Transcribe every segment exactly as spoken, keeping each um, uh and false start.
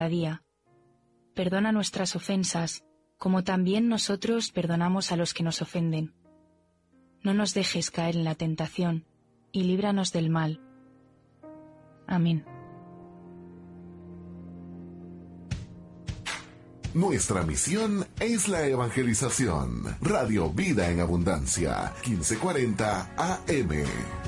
día. Perdona nuestras ofensas, como también nosotros perdonamos a los que nos ofenden. No nos dejes caer en la tentación, y líbranos del mal. Amén. Nuestra misión es la evangelización. Radio Vida en Abundancia, quince cuarenta A M.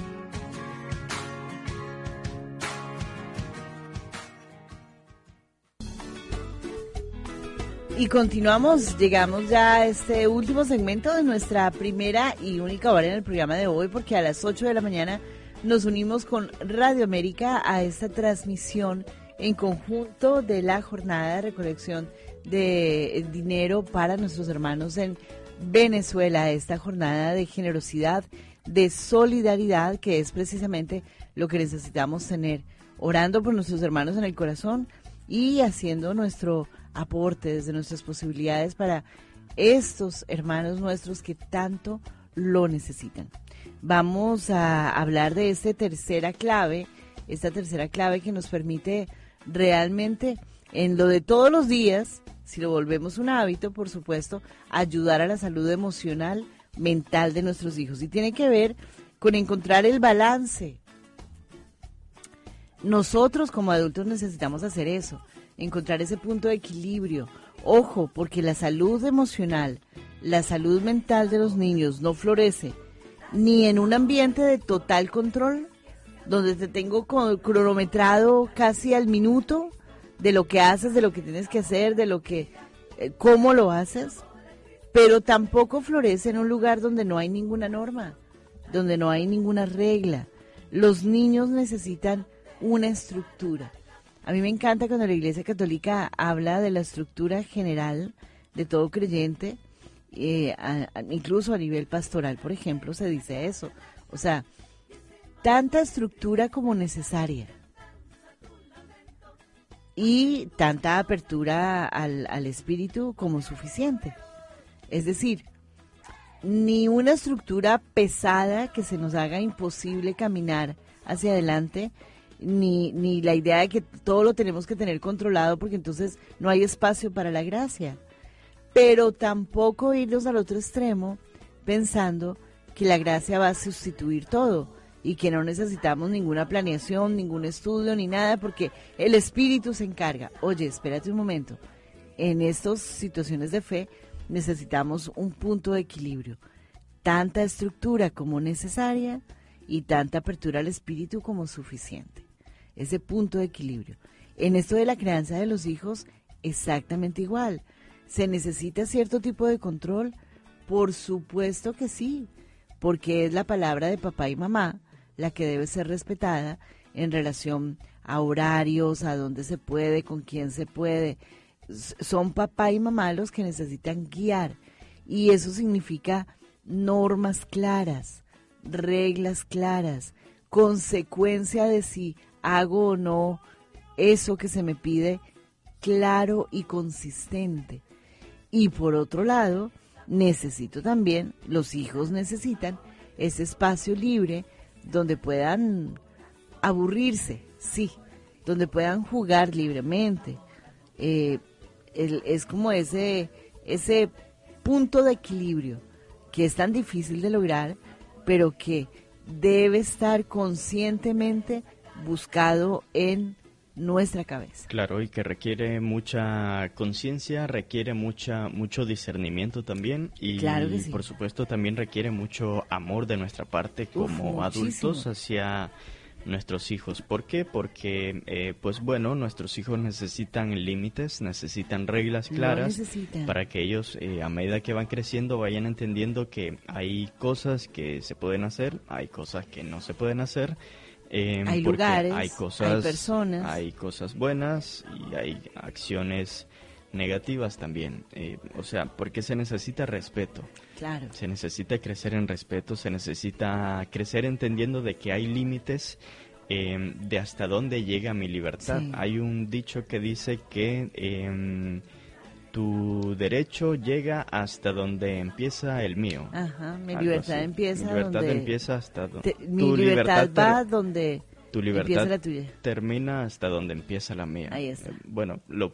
Y continuamos, llegamos ya a este último segmento de nuestra primera y única hora en el programa de hoy, porque a las ocho de la mañana nos unimos con Radio América a esta transmisión en conjunto de la jornada de recolección de dinero para nuestros hermanos en Venezuela, esta jornada de generosidad, de solidaridad, que es precisamente lo que necesitamos tener, orando por nuestros hermanos en el corazón y haciendo nuestro aporte desde nuestras posibilidades para estos hermanos nuestros que tanto lo necesitan. Vamos a hablar de esta tercera clave, esta tercera clave que nos permite realmente en lo de todos los días, si lo volvemos un hábito, por supuesto, ayudar a la salud emocional, mental de nuestros hijos. Y tiene que ver con encontrar el balance. Nosotros como adultos necesitamos hacer eso, encontrar ese punto de equilibrio. Ojo, porque la salud emocional, la salud mental de los niños no florece ni en un ambiente de total control, donde te tengo cronometrado casi al minuto de lo que haces, de lo que tienes que hacer, de lo que, eh, cómo lo haces, pero tampoco florece en un lugar donde no hay ninguna norma, donde no hay ninguna regla. Los niños necesitan una estructura. A mí me encanta cuando la Iglesia Católica habla de la estructura general de todo creyente, eh, a, a, incluso a nivel pastoral, por ejemplo, se dice eso. O sea, tanta estructura como necesaria y tanta apertura al, al espíritu como suficiente. Es decir, ni una estructura pesada que se nos haga imposible caminar hacia adelante, Ni, ni la idea de que todo lo tenemos que tener controlado porque entonces no hay espacio para la gracia, pero tampoco irnos al otro extremo pensando que la gracia va a sustituir todo y que no necesitamos ninguna planeación, ningún estudio ni nada porque el Espíritu se encarga. Oye, espérate un momento, en estas situaciones de fe necesitamos un punto de equilibrio, tanta estructura como necesaria y tanta apertura al Espíritu como suficiente. Ese punto de equilibrio. En esto de la crianza de los hijos, exactamente igual. ¿Se necesita cierto tipo de control? Por supuesto que sí, porque es la palabra de papá y mamá la que debe ser respetada en relación a horarios, a dónde se puede, con quién se puede. Son papá y mamá los que necesitan guiar, y eso significa normas claras, reglas claras, consecuencia de si hago o no eso que se me pide, claro y consistente. Y por otro lado, necesito también, los hijos necesitan ese espacio libre donde puedan aburrirse, sí, donde puedan jugar libremente. Eh, el, es como ese, ese punto de equilibrio que es tan difícil de lograr, pero que debe estar conscientemente buscado en nuestra cabeza. Claro, y que requiere mucha conciencia, requiere mucha mucho discernimiento también, y claro que sí. Por supuesto también requiere mucho amor de nuestra parte como Uf, adultos hacia nuestros hijos. ¿Por qué? Porque, eh, pues bueno, nuestros hijos necesitan límites, necesitan reglas claras necesitan. para que ellos, eh, a medida que van creciendo, vayan entendiendo que hay cosas que se pueden hacer, hay cosas que no se pueden hacer. Eh, hay porque lugares, hay cosas, hay personas, hay cosas buenas y hay acciones negativas también. Eh, o sea, porque se necesita respeto. Claro. Se necesita crecer en respeto, se necesita crecer entendiendo de que hay límites eh, de hasta dónde llega mi libertad. Sí. Hay un dicho que dice que eh, tu derecho llega hasta donde empieza el mío. Ajá, mi Algo libertad así. empieza Mi libertad donde... empieza hasta donde... Te, mi libertad, libertad va te... donde tu libertad empieza la tuya. termina hasta donde empieza la mía. Ahí está. Eh, bueno, lo